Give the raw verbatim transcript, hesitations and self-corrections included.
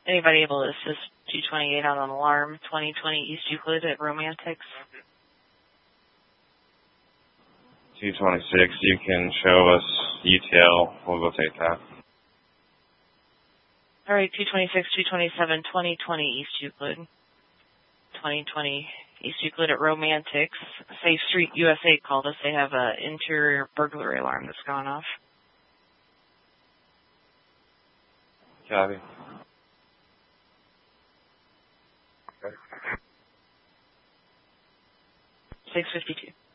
Anybody able to assist two twenty-eight on an alarm, twenty twenty East Euclid at Romantics? two twenty-six, you can show us U T L. We'll go take that. All right, two twenty-six, two twenty-seven, twenty twenty East Euclid. twenty twenty East Euclid at Romantics. Safe Street U S A called us. They have an interior burglary alarm that's gone off. Copy. six fifty-two.